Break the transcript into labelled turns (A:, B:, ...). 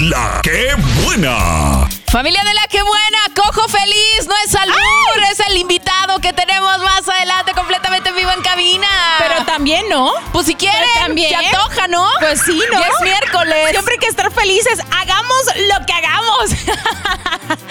A: La ¡Qué Buena!
B: Familia de La ¡Qué Buena! Cojo feliz, no es albur, es el invitado que tenemos más adelante completamente en vivo en cabina.
C: Pero también, ¿no?
B: Pues si quieren,
C: también.
B: se antoja, ¿no?
C: Pues sí, ¿no?
B: Ya es miércoles.
C: Siempre hay que estar felices. Hagamos lo que hagamos.